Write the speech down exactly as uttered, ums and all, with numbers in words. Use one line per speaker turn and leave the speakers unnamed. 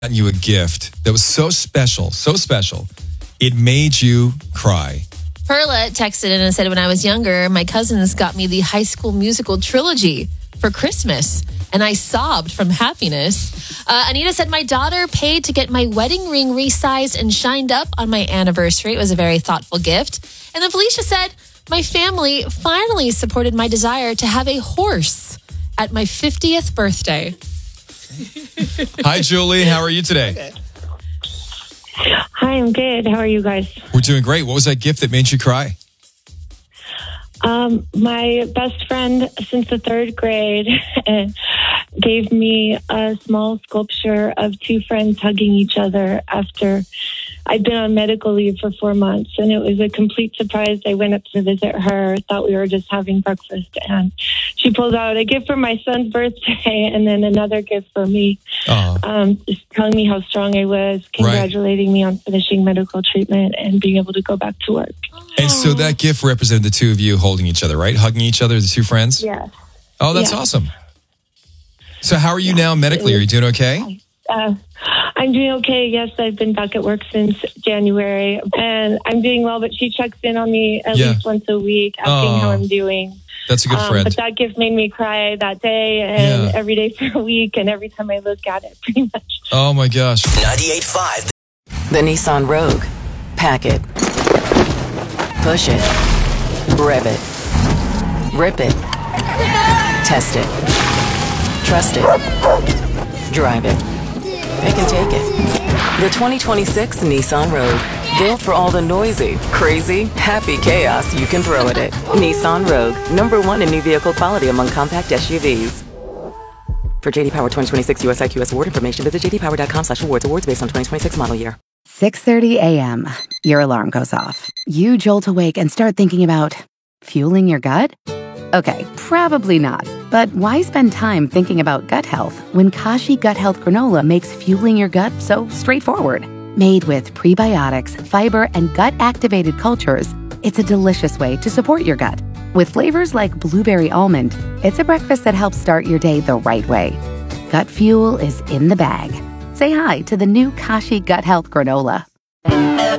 gotten you a gift that was so special, so special, it made you cry.
Perla texted in and said, when I was younger, my cousins got me the High School Musical trilogy for Christmas, and I sobbed from happiness. Uh, Anita said, my daughter paid to get my wedding ring resized and shined up on my anniversary. It was a very thoughtful gift. And then Felicia said, my family finally supported my desire to have a horse at my fiftieth birthday.
Hi, Julie. How are you today?
Okay.
Hi, I'm good. How are you guys?
We're doing great. What was that gift that made you cry?
Um, my best friend since the third grade gave me a small sculpture of two friends hugging each other after I'd been on medical leave for four months. And it was a complete surprise. I went up to visit her, thought we were just having breakfast, and she pulled out a gift for my son's birthday and then another gift for me, um, just telling me how strong I was, congratulating right. me on finishing medical treatment and being able to go back to work.
And so that gift represented the two of you holding each other, right? Hugging each other, the two friends?
Yeah.
Oh, that's
yeah.
awesome. So how are you yeah. now medically? Are you doing okay?
Uh, I'm doing okay. Yes, I've been back at work since January, and I'm doing well, but she checks in on me at yeah. least once a week, asking oh, how I'm doing.
That's a good friend.
Um, but that gift made me cry that day and yeah. every day for a week, and every time I look at it, pretty much.
Oh, my gosh.
ninety-eight point five The Nissan Rogue. Pack it. Push it. Rev it. Rip it. Test it. Trust it. Drive it. Pick and take it. The twenty twenty-six Nissan Rogue. Built for all the noisy, crazy, happy chaos you can throw at it. Nissan Rogue. Number one in new vehicle quality among compact S U Vs. For J D Power twenty twenty-six U S I Q S award information, visit j d power dot com slash awards. Awards based on twenty twenty-six model year.
six thirty a.m. Your alarm goes off. You jolt awake and start thinking about fueling your gut? Okay, probably not. But why spend time thinking about gut health when Kashi Gut Health Granola makes fueling your gut so straightforward? Made with prebiotics, fiber, and gut-activated cultures, it's a delicious way to support your gut. With flavors like blueberry almond, it's a breakfast that helps start your day the right way. Gut fuel is in the bag. Say hi to the new Kashi Gut Health Granola.